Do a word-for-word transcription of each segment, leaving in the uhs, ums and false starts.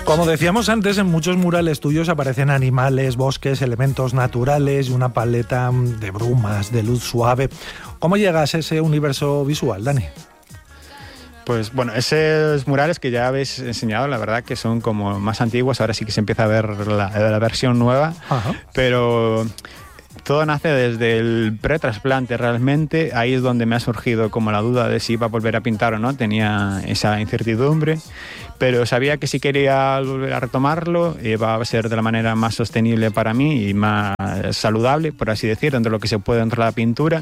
Como decíamos antes, en muchos murales tuyos aparecen animales, bosques, elementos naturales y una paleta de brumas, de luz suave. ¿Cómo llegas a ese universo visual, Dani? Pues bueno, esos murales que ya habéis enseñado, la verdad que son como más antiguos, ahora sí que se empieza a ver la, la versión nueva. Ajá. Pero todo nace desde el pretrasplante realmente, ahí es donde me ha surgido como la duda de si iba a volver a pintar o no, tenía esa incertidumbre, pero sabía que si quería volver a retomarlo iba a ser de la manera más sostenible para mí y más saludable, por así decir, dentro de lo que se puede dentro de la pintura.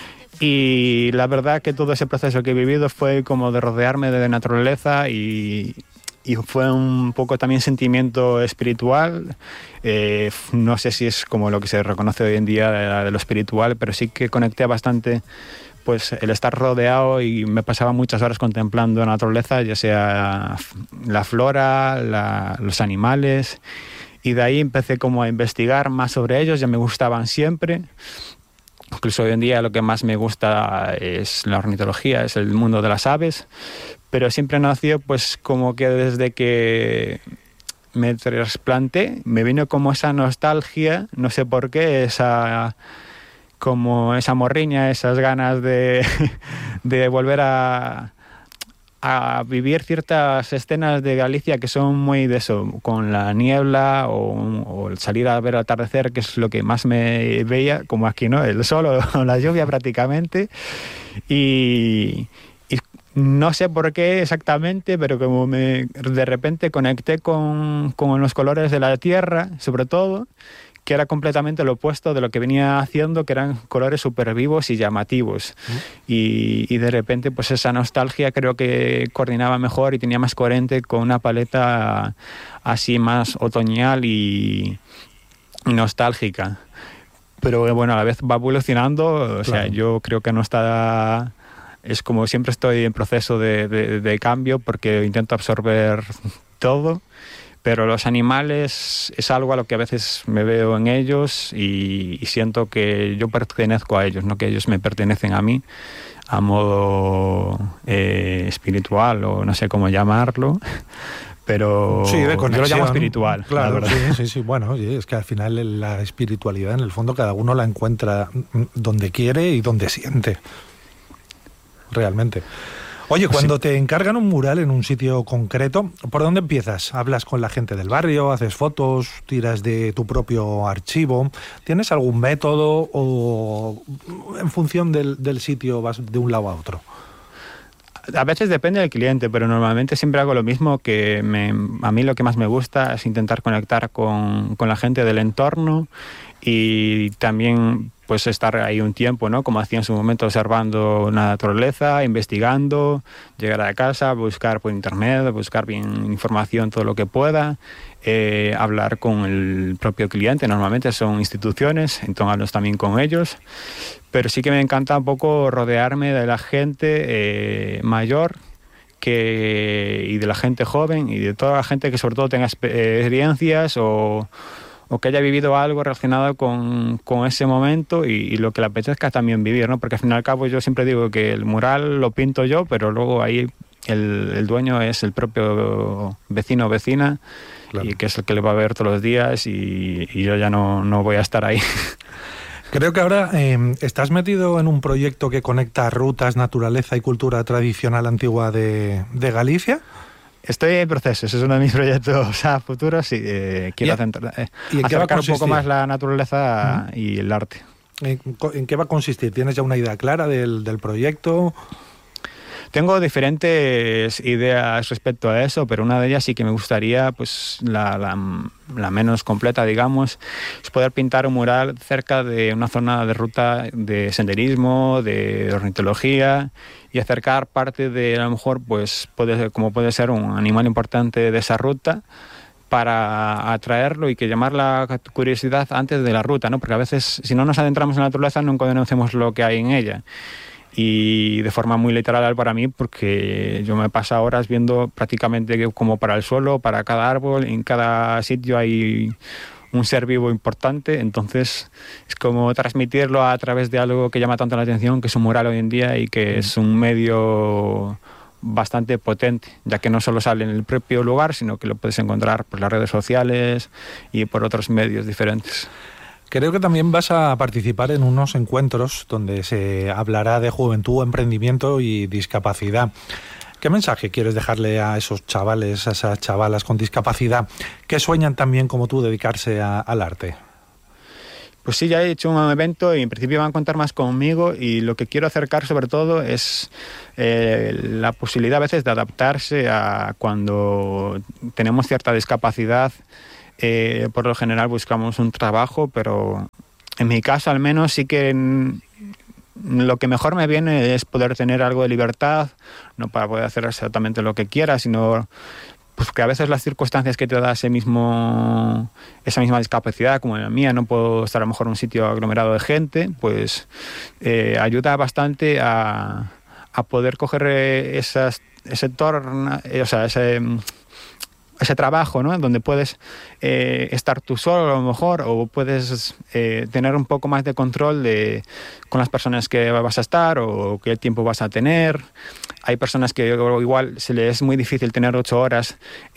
Y la verdad que todo ese proceso que he vivido fue como de rodearme de naturaleza y, y fue un poco también sentimiento espiritual. Eh, no sé si es como lo que se reconoce hoy en día de, de lo espiritual, pero sí que conecté bastante pues el estar rodeado y me pasaba muchas horas contemplando la naturaleza, ya sea la flora, la, los animales, y de ahí empecé como a investigar más sobre ellos, ya me gustaban siempre. Incluso hoy en día lo que más me gusta es la ornitología, es el mundo de las aves, pero siempre nació pues como que desde que me trasplanté me vino como esa nostalgia, no sé por qué, esa como esa morriña, esas ganas de, de volver a, a vivir ciertas escenas de Galicia que son muy de eso, con la niebla o, o el salir a ver el atardecer, que es lo que más me veía, como aquí, ¿no? El sol o la lluvia prácticamente. Y, y no sé por qué exactamente, pero como me, de repente conecté con, con los colores de la tierra, sobre todo, que era completamente lo opuesto de lo que venía haciendo, que eran colores súper vivos y llamativos. ¿Mm? Y, y de repente pues esa nostalgia creo que coordinaba mejor y tenía más coherente con una paleta así más otoñal y, y nostálgica. Pero bueno, a la vez va evolucionando, o claro. sea, yo creo que no está... Es como siempre estoy en proceso de, de, de cambio porque intento absorber todo. Pero los animales es algo a lo que a veces me veo en ellos y, y siento que yo pertenezco a ellos, no que ellos me pertenecen a mí, a modo eh, espiritual o no sé cómo llamarlo, pero sí, de conexión, yo lo llamo espiritual. Claro, sí, sí, sí, bueno, sí, es que al final la espiritualidad en el fondo cada uno la encuentra donde quiere y donde siente, realmente. Oye, cuando sí. te encargan un mural en un sitio concreto, ¿por dónde empiezas? ¿Hablas con la gente del barrio, haces fotos, tiras de tu propio archivo? ¿Tienes algún método o en función del, del sitio vas de un lado a otro? A veces depende del cliente, pero normalmente siempre hago lo mismo, que me, a mí lo que más me gusta es intentar conectar con, con la gente del entorno y también pues estar ahí un tiempo, ¿no? Como hacía en su momento, observando la naturaleza, investigando, llegar a casa, buscar por internet, buscar bien información, todo lo que pueda, eh, hablar con el propio cliente, normalmente son instituciones, entonces hablo también con ellos, pero sí que me encanta un poco rodearme de la gente eh, mayor que, y de la gente joven y de toda la gente que sobre todo tenga experiencias o o que haya vivido algo relacionado con, con ese momento y, y lo que le apetezca también vivir, ¿no? Porque al fin y al cabo yo siempre digo que el mural lo pinto yo, pero luego ahí el, el dueño es el propio vecino o vecina, claro. Y que es el que le va a ver todos los días y, y yo ya no, no voy a estar ahí. Creo que ahora eh, estás metido en un proyecto que conecta rutas, naturaleza y cultura tradicional antigua de, de Galicia. Estoy en proceso, ese es uno de mis proyectos a futuros y eh, quiero centrar, eh, ¿Y acercar un poco más la naturaleza uh-huh. y el arte. ¿En, ¿En qué va a consistir? ¿Tienes ya una idea clara del, del proyecto? Tengo diferentes ideas respecto a eso, pero una de ellas sí que me gustaría, pues la, la, la menos completa, digamos, es poder pintar un mural cerca de una zona de ruta de senderismo, de ornitología y acercar parte de, a lo mejor, pues puede, como puede ser un animal importante de esa ruta, para atraerlo y que llamar la curiosidad antes de la ruta, ¿no? Porque a veces, si no nos adentramos en la naturaleza, nunca conocemos lo que hay en ella. Y de forma muy literal para mí, porque yo me paso horas viendo prácticamente como para el suelo, para cada árbol, en cada sitio hay un ser vivo importante, entonces es como transmitirlo a través de algo que llama tanto la atención, que es un mural hoy en día y que es un medio bastante potente, ya que no solo sale en el propio lugar, sino que lo puedes encontrar por las redes sociales y por otros medios diferentes. Creo que también vas a participar en unos encuentros donde se hablará de juventud, emprendimiento y discapacidad. ¿Qué mensaje quieres dejarle a esos chavales, a esas chavalas con discapacidad que sueñan también como tú dedicarse a, al arte? Pues sí, ya he hecho un evento y en principio van a contar más conmigo, y lo que quiero acercar sobre todo es eh, la posibilidad a veces de adaptarse a cuando tenemos cierta discapacidad. Eh, por lo general buscamos un trabajo, pero en mi caso al menos sí que en, lo que mejor me viene es poder tener algo de libertad, no para poder hacer exactamente lo que quiera, sino pues que a veces las circunstancias que te da ese mismo, esa misma discapacidad, como la mía, no puedo estar a lo mejor en un sitio aglomerado de gente, pues eh, ayuda bastante a, a poder coger esas, ese torno, o sea, ese... ese trabajo, ¿no? Donde puedes eh, estar tú solo a lo mejor, o puedes eh, tener un poco más de control de, con las personas que vas a estar o qué tiempo vas a tener. Hay personas que igual se les es muy difícil tener ocho horas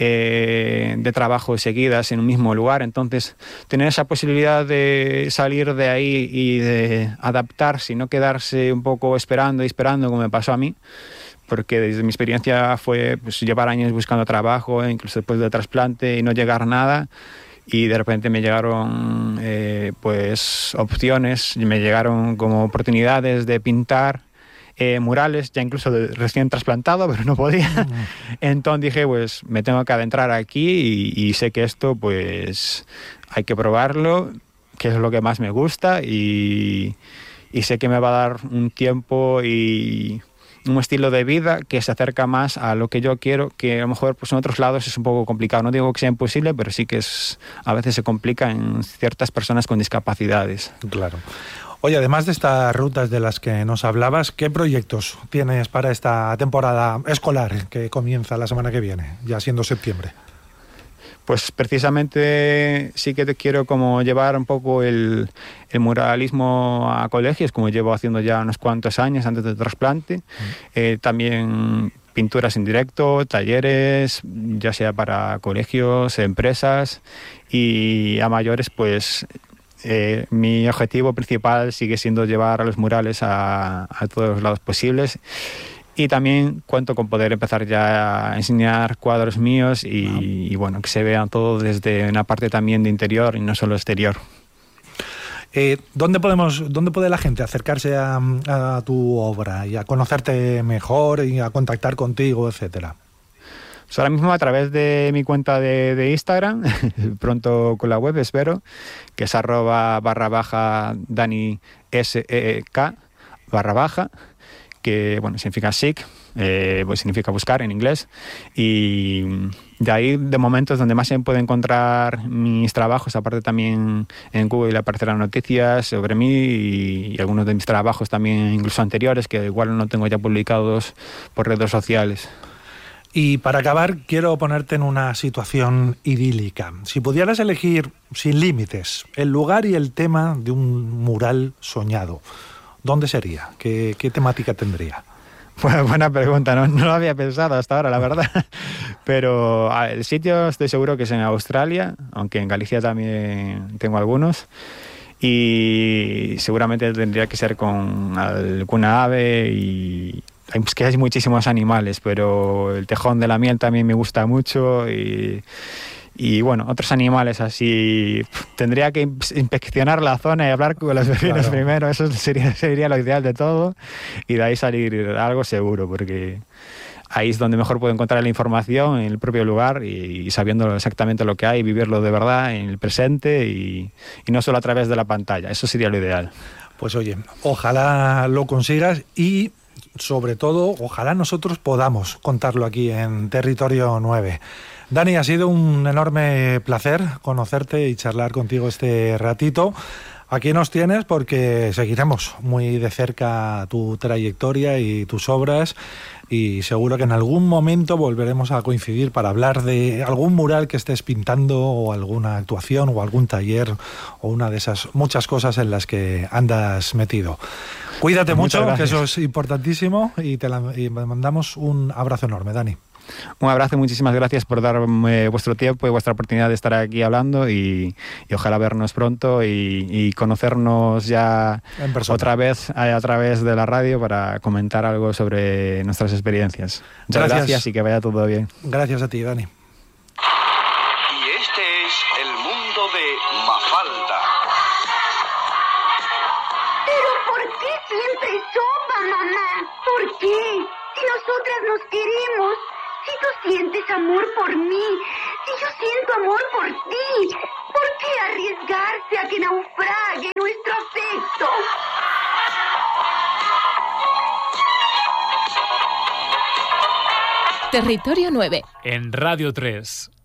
eh, de trabajo seguidas en un mismo lugar, entonces tener esa posibilidad de salir de ahí y de adaptarse y no quedarse un poco esperando y esperando como me pasó a mí, porque desde mi experiencia fue pues, llevar años buscando trabajo, incluso después del trasplante, y no llegar a nada, y de repente me llegaron eh, pues opciones, me llegaron como oportunidades de pintar eh, murales, ya incluso de, recién trasplantado, pero no podía. Mm. Entonces dije, pues me tengo que adentrar aquí, y, y sé que esto pues hay que probarlo, que es lo que más me gusta, y, y sé que me va a dar un tiempo y un estilo de vida que se acerca más a lo que yo quiero, que a lo mejor pues en otros lados es un poco complicado. No digo que sea imposible, pero sí que es a veces se complica en ciertas personas con discapacidades. Claro. Oye, además de estas rutas de las que nos hablabas, ¿qué proyectos tienes para esta temporada escolar que comienza la semana que viene, ya siendo septiembre? Pues precisamente sí que te quiero como llevar un poco el, el muralismo a colegios, como llevo haciendo ya unos cuantos años antes del trasplante. Mm. Eh, también pinturas en directo, talleres, ya sea para colegios, empresas, y a mayores pues eh, mi objetivo principal sigue siendo llevar a los murales a, a todos los lados posibles. Y también cuento con poder empezar ya a enseñar cuadros míos y, wow. y bueno, que se vean todo desde una parte también de interior y no solo exterior. Eh, ¿dónde podemos, dónde puede la gente acercarse a, a tu obra y a conocerte mejor y a contactar contigo, etcétera? Pues ahora mismo a través de mi cuenta de, de Instagram, pronto con la web espero, que es arroba barra baja Dani S E E K barra baja, que bueno, significa seek, eh, pues significa buscar en inglés, y de ahí de momento es donde más se puede encontrar mis trabajos. Aparte también en Google aparecerán noticias sobre mí y, y algunos de mis trabajos también incluso anteriores que igual no tengo ya publicados por redes sociales. Y para acabar, quiero ponerte en una situación idílica. Si pudieras elegir sin límites el lugar y el tema de un mural soñado, ¿dónde sería? ¿Qué, qué temática tendría? Bueno, buena pregunta, no, no lo había pensado hasta ahora, la verdad. Pero el sitio estoy seguro que es en Australia, aunque en Galicia también tengo algunos. Y seguramente tendría que ser con alguna ave, y es que hay muchísimos animales, pero el tejón de la miel también me gusta mucho, y... Y bueno, otros animales así, tendría que inspeccionar la zona y hablar con los vecinos claro. primero, eso sería, sería lo ideal de todo, y de ahí salir algo seguro, porque ahí es donde mejor puedo encontrar la información en el propio lugar y, y sabiendo exactamente lo que hay, vivirlo de verdad en el presente y, y no solo a través de la pantalla, eso sería lo ideal. Pues oye, ojalá lo consigas y sobre todo, ojalá nosotros podamos contarlo aquí en Territorio nueve. Dani, ha sido un enorme placer conocerte y charlar contigo este ratito. Aquí nos tienes porque seguiremos muy de cerca tu trayectoria y tus obras, y seguro que en algún momento volveremos a coincidir para hablar de algún mural que estés pintando o alguna actuación o algún taller o una de esas muchas cosas en las que andas metido. Cuídate mucho, que eso es importantísimo, y te la, y mandamos un abrazo enorme, Dani. Un abrazo y muchísimas gracias por darme vuestro tiempo y vuestra oportunidad de estar aquí hablando, y, y ojalá vernos pronto y, y conocernos ya otra vez a, a través de la radio para comentar algo sobre nuestras experiencias. Muchas gracias. gracias y que vaya todo bien. Gracias a ti, Dani. Y este es el mundo de Mafalda. ¿Pero por qué siempre sopa, mamá? ¿Por qué? Si nosotras nos queremos. Si tú sientes amor por mí, si yo siento amor por ti, ¿por qué arriesgarse a que naufrague nuestro afecto? Territorio nueve. En Radio tres.